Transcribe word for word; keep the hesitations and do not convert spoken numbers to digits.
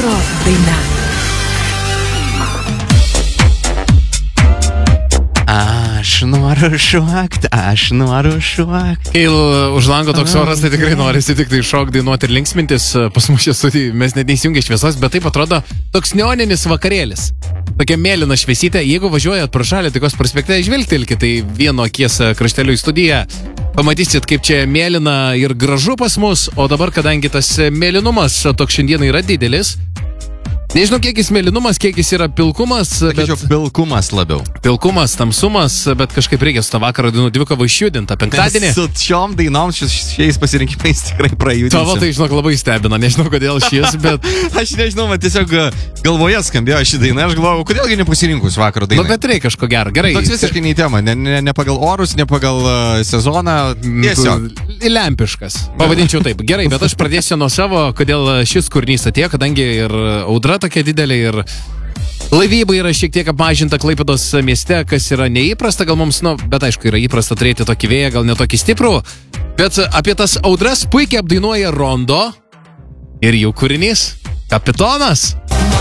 vakaro daina. Aš noriu šokt, aš noriu šokt. Kai už lango toks oras, tai tikrai norisi tik tai šok, dainuoti ir linksmintis. Pas mus čia studijai mes net neįsijungia šviesos, bet taip atrodo toks neoninis vakarėlis. Tokia mėlyna šviesytė. Jeigu važiuojat pro šalį Taikos prospekte, žvilgtelkite, tai vieno akies krašteliu į studiją. Pamatysit, kaip čia mėlyna ir gražu pas mus, o dabar, kadangi tas mėlynumas toks šiandieną yra didelis, nežinau, kiek jis mėlynumas, kiek jis yra pilkumas. Sakyčiau, bet... pilkumas labiau. Pilkumas, tamsumas, bet kažkaip reikia su tą vakarą dainų dvikovą išjudinti. Penktadienį. Su šiom dainom, šiais pasirinkimais tikrai prajudinsim. Tavo tai, žinok, labai stebina. Nežinau, kodėl šis, bet... Aš nežinau, man tiesiog galvoje skambėjo šį dainą. Aš galvojau, kodėlgi nepasirinkus vakaro dainą. Nu, bet reikia kažko gero. Gerai. Toks visiškai nei tema. Ne, ne, ne pagal orus, ne pagal uh, sezoną. Tiesiog. Lempiškas. Pavadinčiau taip. Gerai, bet aš pradėsiu nuo savo, kodėl šis kūrinys atėjo, kadangi ir audra tokia didelė ir laivyba yra šiek tiek apmažinta Klaipėdos mieste, kas yra neįprasta, gal mums, nu, bet aišku, yra įprasta turėti tokį vėją, gal ne tokį stiprų, bet apie tas audras puikiai apdainuoja Rondo ir jų kūrinys Kapitonas.